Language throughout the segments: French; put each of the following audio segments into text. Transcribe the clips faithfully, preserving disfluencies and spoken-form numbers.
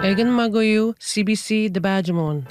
Egan Magoyu, C B C de Badgemon.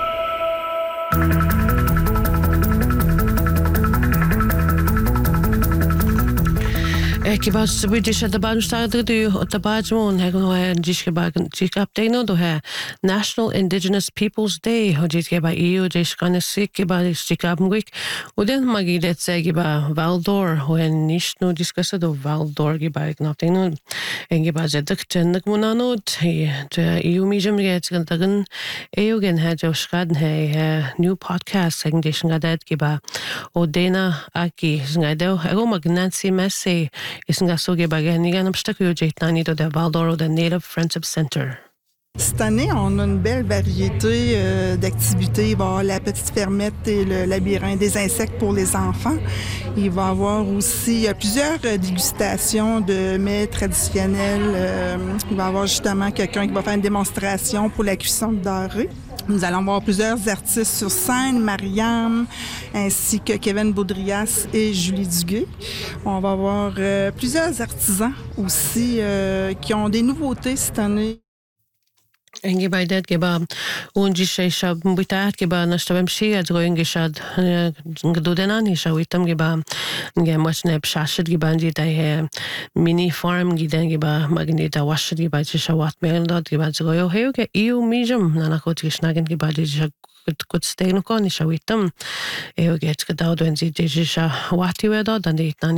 Ik heb als we dus de baanstaat du op de Badgemon hebben we dus gebakken dus update do hè National Indigenous Peoples Day hoe dit je bij E U dus kan ik je bij dus hebben week hoe dan mag je dat zeggen bij Valdor hoe en niet nu discussen do Valdor je bij knap dingen en je bij zet ik tendig moet aan het de E U museum gaat gaan dan E U gaan het dus gaan hij new podcast zeggen dus gaat dat je bij Odena Aki zijn dat ook mag Nancy Messi is nga soge bagan igan obstacle jetani do de Valdor de Native Friendship Center. Cette année, on a une belle variété euh, d'activités. Il va y avoir la petite fermette et le labyrinthe des insectes pour les enfants. Il va y avoir aussi euh, plusieurs euh, dégustations de mets traditionnels. Euh, il va y avoir justement quelqu'un qui va faire une démonstration pour la cuisson de dorée. Nous allons voir plusieurs artistes sur scène, Mariam, ainsi que Kevin Baudrias et Julie Duguay. On va voir euh, plusieurs artisans aussi euh, qui ont des nouveautés cette année. En je bij dat geba unji shay shab butat geba nashtabem shi adroing geshad gedodenan isha witam geba nge masneb shashid geba ndi dai mini farm gidan geba magneta washid geba sha wat meldot geba zoyo heuge eu mijum nana kot geschnagen geba di gut stehen kon isha witam eu get gedaudo en sie di sha wati wedo dan di